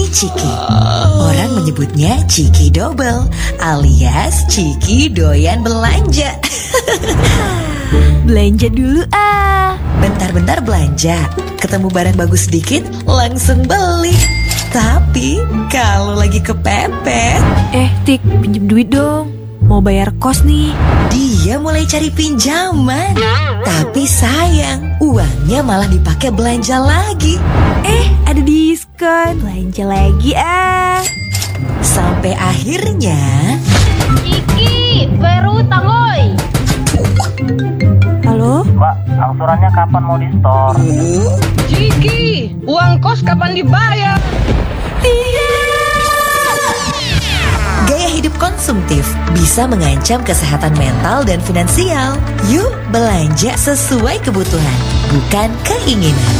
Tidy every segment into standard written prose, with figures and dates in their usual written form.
Ciki. Orang menyebutnya Ciki Double alias Ciki doyan belanja. Belanja dulu Bentar-bentar belanja, ketemu barang bagus sedikit langsung beli. Tapi kalau lagi kepepet, Tik, pinjem duit dong. Mau bayar kos nih. dia mulai cari pinjaman. Tapi sayang, uangnya malah dipakai belanja lagi. Ada diskon. Belanja lagi Sampai akhirnya Ciki, bayar utang woi. Halo? Mbak, angsurannya kapan mau di-store? Ciki, uang kos kapan dibayar? gaya hidup konsumtif bisa mengancam kesehatan mental dan finansial. Yuk belanja sesuai kebutuhan, bukan keinginan.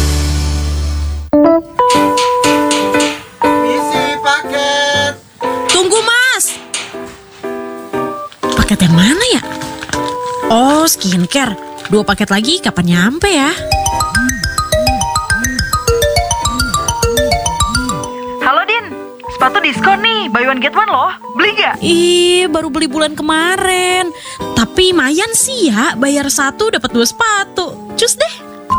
Isi paket. Tunggu mas. Paket yang mana ya? Oh, skincare. 2 paket lagi kapan nyampe ya? Halo Din, sepatu diskon nih, buy one get one loh. Beli gak? Baru beli bulan kemarin. Tapi lumayan sih ya, bayar 1 dapat 2 sepatu. Cus deh.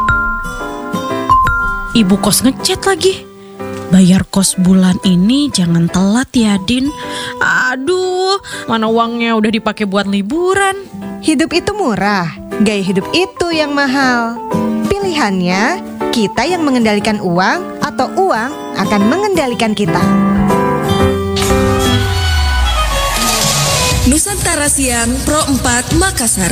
Ibu kos ngechat lagi. Bayar kos bulan ini jangan telat ya Din. Aduh, mana uangnya udah dipakai buat liburan. Hidup itu murah, gaya hidup itu yang mahal. Pilihannya, kita yang mengendalikan uang atau uang akan mengendalikan kita. Nusantara Siang Pro 4 Makassar.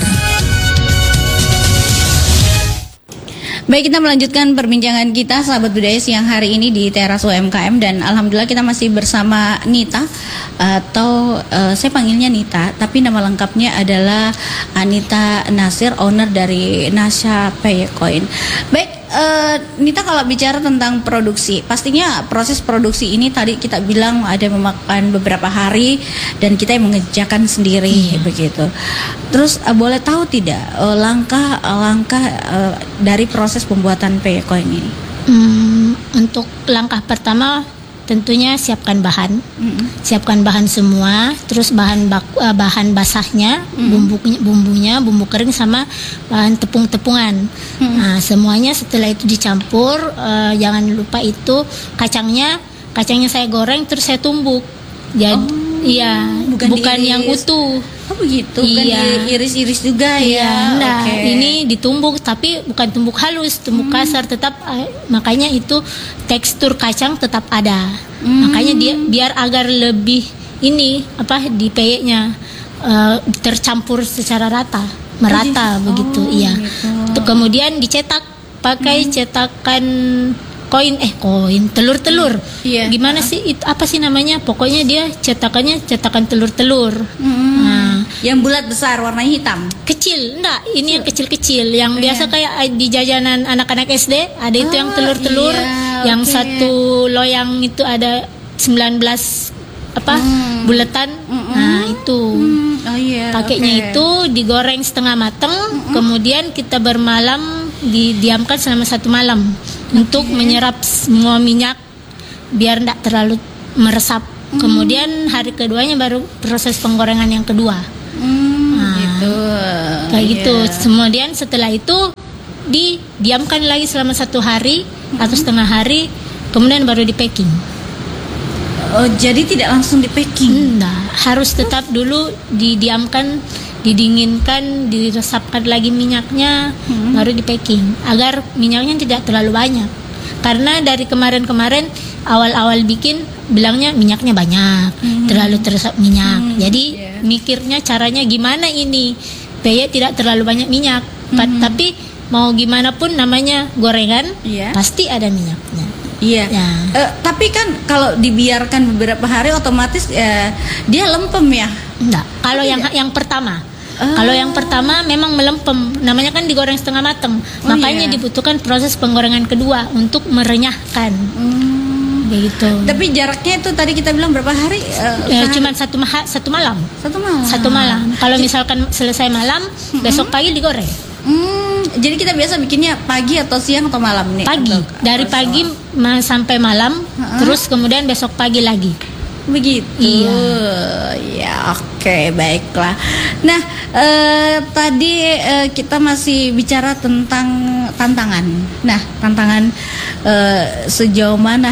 Baik, kita melanjutkan perbincangan kita sahabat budaya siang hari ini di teras UMKM. Dan alhamdulillah kita masih bersama Nita, atau saya panggilnya Nita, tapi nama lengkapnya adalah Anita Nasir, owner dari Nasya Paycoin. Baik, Nita, kalau bicara tentang produksi, pastinya proses produksi ini tadi kita bilang ada memakan beberapa hari dan kita yang mengerjakan sendiri begitu. Terus boleh tahu tidak langkah-langkah dari proses pembuatan Paycoin ini? Untuk langkah pertama tentunya siapkan bahan, siapkan bahan semua, terus bahan basahnya, bumbunya, bumbu kering sama bahan tepung-tepungan. Nah, semuanya setelah itu dicampur, jangan lupa itu kacangnya saya goreng terus saya tumbuk. Jadi bukan yang utuh. Oh begitu, bukan diiris-iris juga ya? Nah, ini ditumbuk tapi bukan tumbuk halus, tumbuk kasar, tetap makanya itu tekstur kacang tetap ada. Makanya dia biar agar lebih di peyeknya tercampur secara merata begitu. Iya. Gitu. Kemudian dicetak pakai cetakan koin telur-telur. Gimana sih itu, apa sih namanya? Pokoknya dia cetakan telur-telur. Yang bulat besar warnanya hitam. Kecil, enggak, ini yang kecil-kecil yang biasa kayak di jajanan anak-anak SD, ada itu yang telur-telur, yang satu loyang itu ada 19 bulatan. Nah, itu. Pakainya itu digoreng setengah matang, kemudian kita bermalam didiamkan selama 1 malam untuk menyerap semua minyak biar tidak terlalu meresap. Kemudian hari keduanya baru proses penggorengan yang kedua. Gitu. Kayak gitu. Kemudian setelah itu didiamkan lagi selama 1 hari atau setengah hari, kemudian baru di packing. Oh, jadi tidak langsung di packing? Nah, harus tetap dulu didiamkan, didinginkan, diresapkan lagi minyaknya, baru di packing agar minyaknya tidak terlalu banyak. Karena dari kemarin awal-awal bikin bilangnya minyaknya banyak, terlalu teresap minyak. Jadi mikirnya caranya gimana ini peyek tidak terlalu banyak minyak. Tapi mau gimana pun namanya gorengan, pasti ada minyaknya. Tapi kan kalau dibiarkan beberapa hari otomatis dia lempem ya? Enggak. Kalau yang pertama. Kalau yang pertama memang melempem, namanya kan digoreng setengah matang. Makanya dibutuhkan proses penggorengan kedua untuk merenyahkan. Begitu. Tapi jaraknya itu tadi kita bilang berapa hari? Cuma satu malam. Satu malam. Kalau misalkan selesai malam, besok pagi digoreng. Jadi kita biasa bikinnya pagi atau siang atau malam nih? Pagi, dari pagi sampai malam, terus kemudian besok pagi lagi. Begitu. Iya. Ya, oke, baiklah. Nah, tadi kita masih bicara tentang tantangan. Nah, tantangan sejauh mana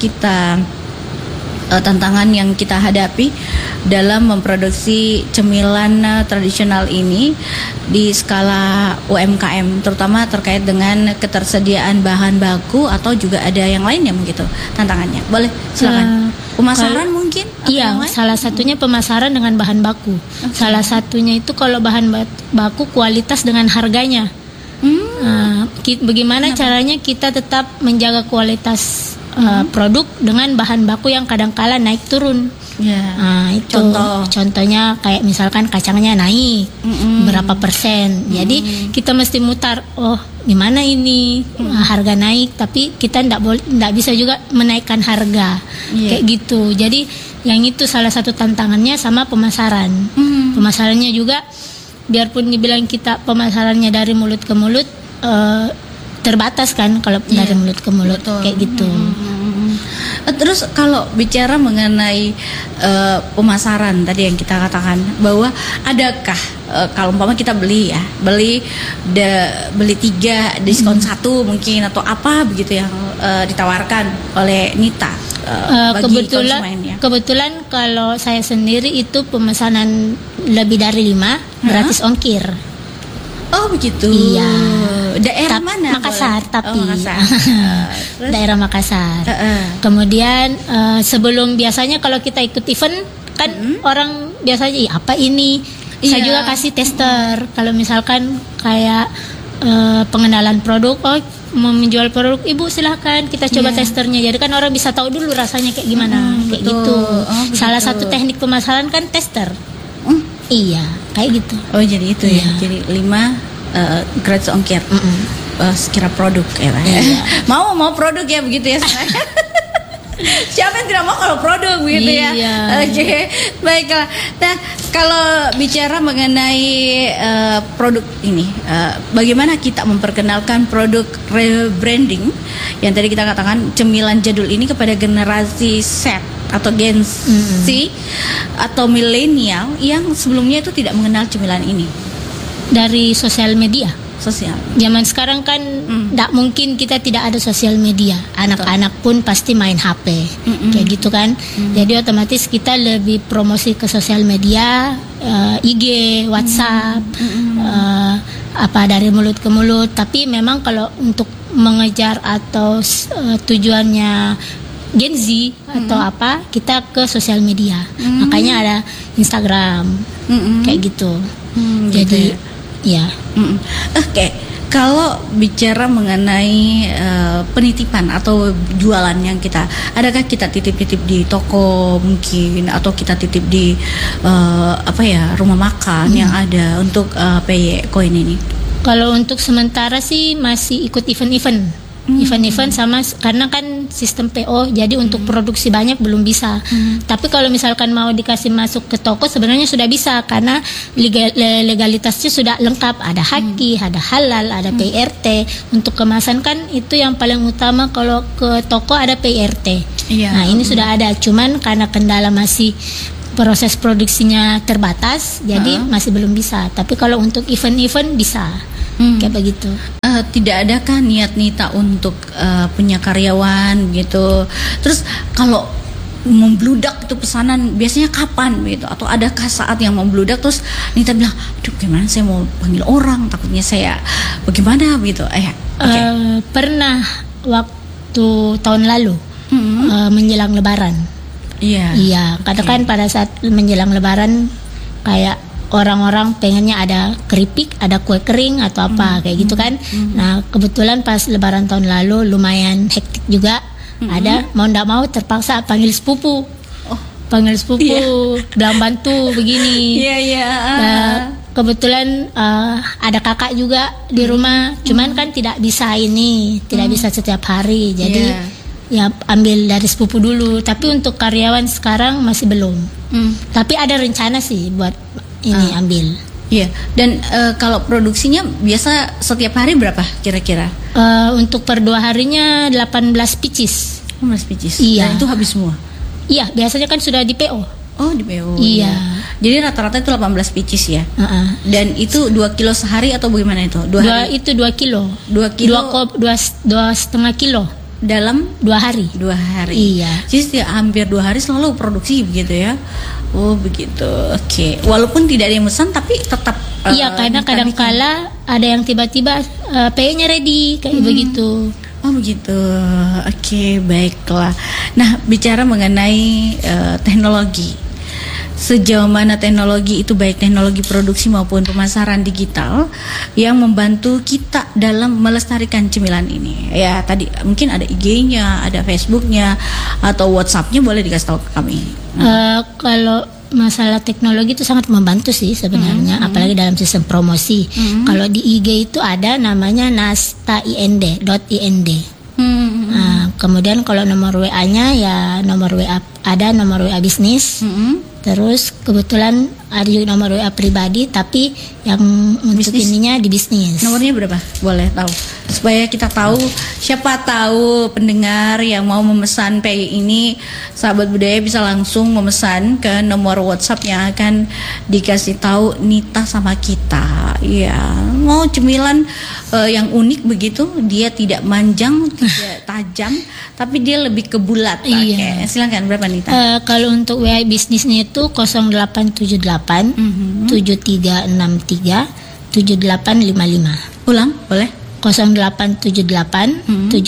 tantangan yang kita hadapi dalam memproduksi cemilan tradisional ini di skala UMKM, terutama terkait dengan ketersediaan bahan baku atau juga ada yang lainnya begitu tantangannya. Boleh, silakan. Pemasaran mungkin? Iya, salah satunya pemasaran dengan bahan baku. Salah satunya itu kalau bahan baku kualitas dengan harganya. Bagaimana caranya kita tetap menjaga kualitas produk dengan bahan baku yang kadang-kala naik turun. Itu contohnya kayak misalkan kacangnya naik berapa persen. Jadi kita mesti mutar. Oh, gimana ini harga naik, tapi kita tidak bisa juga menaikkan harga kayak gitu. Jadi yang itu salah satu tantangannya sama pemasaran. Pemasarannya juga biarpun dibilang kita pemasarannya dari mulut ke mulut, terbatas kan kalau dari mulut ke mulut. Betul. Kayak gitu. Terus kalau bicara mengenai pemasaran tadi yang kita katakan bahwa adakah kalau umpama kita beli 3 diskon 1 mungkin atau apa begitu yang ditawarkan oleh Nita bagi konsumennya? Kebetulan kalau saya sendiri itu pemesanan lebih dari 5 gratis ongkir. Oh begitu. Iya. Daerah mana? Makassar, tapi Makassar. daerah Makassar. Kemudian sebelum biasanya kalau kita ikut event kan orang biasanya apa ini? Saya juga kasih tester. Kalau misalkan kayak pengenalan produk, mau menjual produk, ibu silahkan kita coba testernya. Jadi kan orang bisa tahu dulu rasanya kayak gimana, kayak gitu. Salah satu teknik pemasaran kan tester. Iya, kayak gitu. Oh jadi itu ya. Jadi 5 gratis ongkir. Sekira produk ya. Mau produk ya begitu ya. Siapa yang tidak mau kalau produk begitu ya. Oke, baiklah. Nah, kalau bicara mengenai produk ini, bagaimana kita memperkenalkan produk rebranding yang tadi kita katakan cemilan jadul ini kepada generasi Z atau Gen Z atau milenial yang sebelumnya itu tidak mengenal cemilan ini? Dari sosial media. Zaman sekarang kan tidak mungkin kita tidak ada sosial media. Anak-anak pun pasti main HP, kayak gitu kan. Jadi otomatis kita lebih promosi ke sosial media, IG, WhatsApp, apa dari mulut ke mulut. Tapi memang kalau untuk mengejar atau tujuannya Gen Z atau apa, kita ke sosial media. Makanya ada Instagram, kayak gitu. Jadi ya. Oke, kalau bicara mengenai penitipan atau jualan yang adakah kita titip-titip di toko mungkin atau kita titip di rumah makan yang ada untuk PY Koin ini? Kalau untuk sementara sih masih ikut event-event. Event-event sama karena kan sistem PO, jadi untuk produksi banyak belum bisa. Tapi kalau misalkan mau dikasih masuk ke toko sebenarnya sudah bisa karena legalitasnya sudah lengkap, ada haki, ada halal, ada PRT. Untuk kemasan kan itu yang paling utama, kalau ke toko ada PRT. Nah ini sudah ada, cuman karena kendala masih proses produksinya terbatas, jadi masih belum bisa. Tapi kalau untuk event-event bisa. Kayak begitu. Tidak adakah niat Nita untuk punya karyawan gitu? Terus kalau membludak itu pesanan biasanya kapan gitu? Atau adakah saat yang membludak terus Nita bilang, aduh gimana saya mau panggil orang, takutnya saya bagaimana gitu? Pernah waktu tahun lalu menjelang Lebaran. Iya, katakan pada saat menjelang Lebaran kayak orang-orang pengennya ada keripik, ada kue kering atau apa kayak gitu kan. Nah kebetulan pas Lebaran tahun lalu lumayan hektik juga. Ada mau ndak mau terpaksa panggil sepupu. Bilang bantu begini. Nah, kebetulan ada kakak juga di rumah. Cuman kan tidak bisa setiap hari. Jadi ya ambil dari sepupu dulu. Tapi untuk karyawan sekarang masih belum. Tapi ada rencana sih buat ini ambil. Iya. Dan kalau produksinya biasa setiap hari berapa kira-kira? Untuk per 2 harinya 18 pieces. 18 pieces. Iya. Dan itu habis semua. Iya, biasanya kan sudah di PO. Oh, di PO. Iya. Ya. Jadi rata-rata itu 18 pieces ya. Dan itu 2 kilo sehari atau bagaimana itu? 2 hari. Itu 2 kilo. 2 kilo. 2,5 kilo dalam 2 hari. 2 hari. Iya. Jadi hampir 2 hari selalu produksi begitu ya. Oh begitu. Oke. Walaupun tidak ada yang pesan tapi tetap. Iya, karena kadang-kala ada yang tiba-tiba PE-nya ready kayak begitu. Oh begitu. Oke, baiklah. Nah, bicara mengenai teknologi. Sejauh mana teknologi itu, baik teknologi produksi maupun pemasaran digital, yang membantu kita dalam melestarikan cemilan ini. Ya, tadi mungkin ada IG-nya, ada Facebook-nya, atau WhatsApp-nya, boleh dikasih tahu ke kami. Kalau masalah teknologi itu sangat membantu sih sebenarnya, apalagi dalam sistem promosi. Kalau di IG itu ada namanya nasta.ind. Kemudian kalau nomor WA-nya ya nomor WA, ada nomor WA bisnis. Terus kebetulan ada juga nomor WA pribadi, tapi yang untuk ininya di bisnis. Nomornya berapa? Boleh tahu? Supaya kita tahu, siapa tahu pendengar yang mau memesan PI ini, sahabat budaya bisa langsung memesan ke nomor WhatsApp yang akan dikasih tahu Nita sama kita. Ya, mau cemilan yang unik begitu, dia tidak manjang, tidak tajam, tapi dia lebih ke bulat. Iya. Oke, silakan, berapa Nita? Kalau untuk WA bisnisnya itu 0878 7363 7855. Ulang, boleh? 0878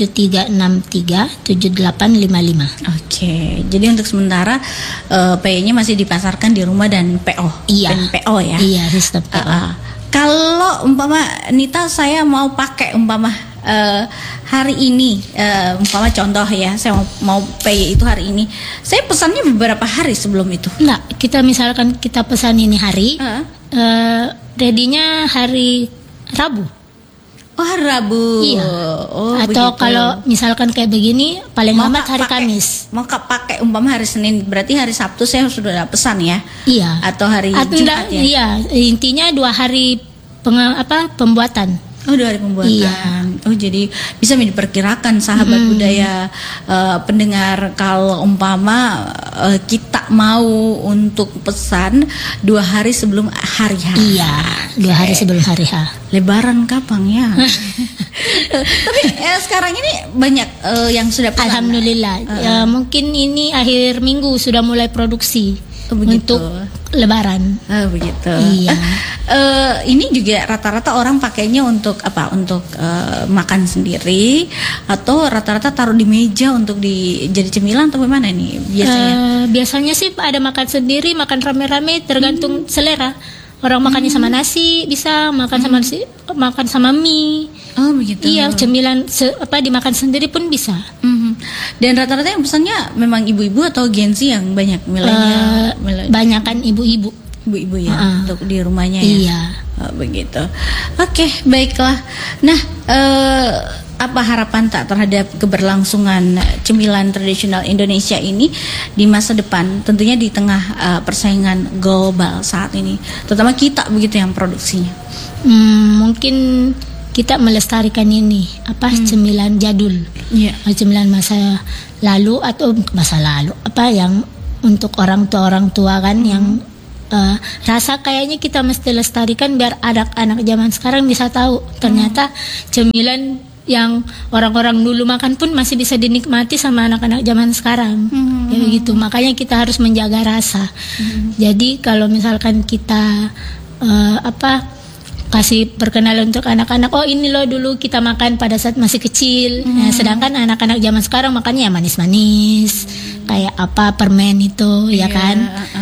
7363 7855. Oke, jadi untuk sementara PE-nya masih dipasarkan di rumah dan PO. Iya. Dan PO ya. Iya, sistem PO. Kalau umpama Nita, saya mau pakai umpama hari ini, umpama contoh ya, saya mau PE itu hari ini, saya pesannya beberapa hari sebelum itu. Enggak, kita misalkan kita pesan ini hari, ready-nya hari Rabu. Oh, hari Rabu. Iya. Oh, atau begitu. kalau misalkan kayak begini paling lambat hari Kamis. Mau pakai umpama hari Senin, berarti hari Sabtu saya sudah ada pesan ya. Iya. Atau hari Jumat ya. Iya, intinya 2 hari pembuatan. Oh, 2 hari pembuatan. Iya. Oh, jadi bisa diperkirakan sahabat budaya pendengar, kalau umpama kita mau untuk pesan 2 hari sebelum hari H. Iya, 2 hari sebelum hari H. Lebaran kapan ya? Tapi sekarang ini banyak yang sudah pesan. Alhamdulillah. Mungkin ini akhir minggu sudah mulai produksi untuk Lebaran. Oh, begitu. Iya. Ini juga rata-rata orang pakainya untuk apa? Untuk makan sendiri, atau rata-rata taruh di meja untuk jadi cemilan, atau bagaimana ini biasanya? Biasanya sih ada makan sendiri, makan rame-rame, tergantung selera. Orang makannya sama nasi, bisa makan sama nasi, makan sama mie. Oh begitu. Iya, cemilan dimakan sendiri pun bisa. Dan rata-rata yang pesannya memang ibu-ibu atau Gen Z yang banyak milenial? Banyakan ibu-ibu. Ibu-ibu ya, untuk di rumahnya ya. Iya. Oh, begitu. Oke, baiklah. Nah, apa harapan tak terhadap keberlangsungan cemilan tradisional Indonesia ini di masa depan, tentunya di tengah persaingan global saat ini, terutama kita begitu yang produksinya? Mungkin kita melestarikan ini cemilan jadul, cemilan masa lalu atau masa lalu yang untuk orang tua kan yang rasa kayaknya kita mesti lestarikan biar anak-anak zaman sekarang bisa tahu ternyata cemilan yang orang-orang dulu makan pun masih bisa dinikmati sama anak-anak zaman sekarang. Ya begitu. Makanya kita harus menjaga rasa. Jadi kalau misalkan kita kasih perkenalan untuk anak-anak, oh ini loh dulu kita makan pada saat masih kecil. Nah, sedangkan anak-anak zaman sekarang makannya manis-manis, kayak permen itu, ya kan?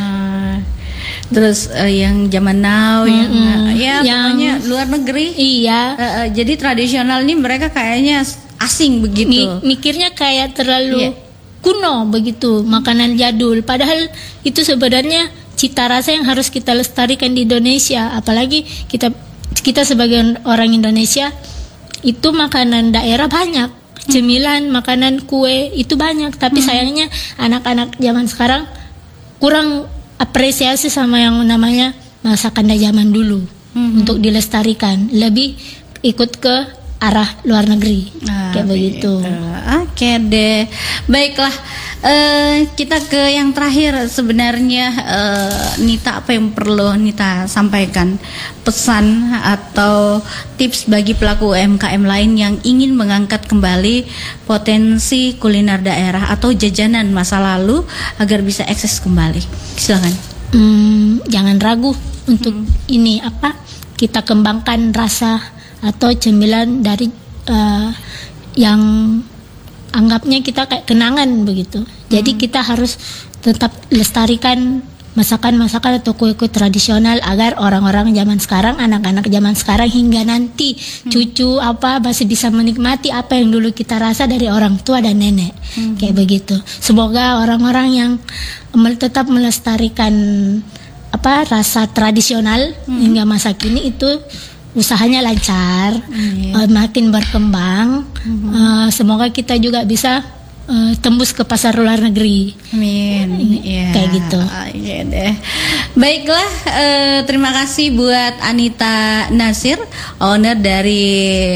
Terus yang zaman now yang pokoknya luar negeri. Iya. Jadi tradisional ini mereka kayaknya asing begitu. Mikirnya kayak terlalu kuno begitu, makanan jadul. Padahal itu sebenarnya cita rasa yang harus kita lestarikan di Indonesia. Apalagi kita sebagai orang Indonesia itu makanan daerah banyak. Cemilan, makanan, kue itu banyak. Tapi sayangnya anak-anak zaman sekarang kurang apresiasi sama yang namanya masakan dari zaman dulu untuk dilestarikan, lebih ikut ke arah luar negeri kayak begitu. Oke deh, baiklah. Kita ke yang terakhir sebenarnya, Nita, apa yang perlu Nita sampaikan, pesan atau tips bagi pelaku UMKM lain yang ingin mengangkat kembali potensi kuliner daerah atau jajanan masa lalu agar bisa eksis kembali? Silakan. Jangan ragu untuk ini kita kembangkan rasa atau cemilan dari yang anggapnya kita kayak kenangan begitu. Jadi kita harus tetap lestarikan masakan-masakan atau kue-kue tradisional agar orang-orang zaman sekarang, anak-anak zaman sekarang hingga nanti cucu masih bisa menikmati apa yang dulu kita rasa dari orang tua dan nenek. Kayak begitu. Semoga orang-orang yang tetap melestarikan rasa tradisional hingga masa kini itu usahanya lancar, makin berkembang. Semoga kita juga bisa tembus ke pasar luar negeri. Amin. Kayak gitu. Iya deh. Baiklah, terima kasih buat Anita Nasir, owner dari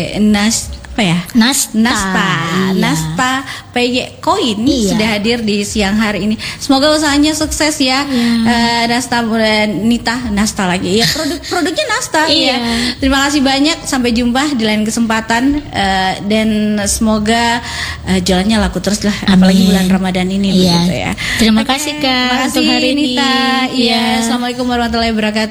Nasta PY Coin, sudah hadir di siang hari ini. Semoga usahanya sukses ya. Nasta Nasta lagi ya, produknya Nasta ya. Terima kasih banyak, sampai jumpa di lain kesempatan, dan semoga jualannya laku terus lah. Apalagi bulan Ramadan ini begitu ya. Terima kasih Kak. Terima kasih untuk hari Nita. ini. Assalamualaikum warahmatullahi wabarakatuh.